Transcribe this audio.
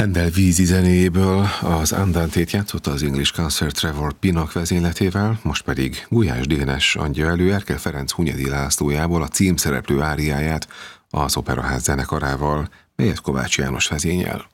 Handel vízi zenéjéből az Andantét játszotta az English Concert Trevor Pinnock vezényletével, most pedig Gulyás Dénes adja elő Erkel Ferenc Hunyadi Lászlójából a címszereplő áriáját az Operaház zenekarával, melyet Kovács János vezényel.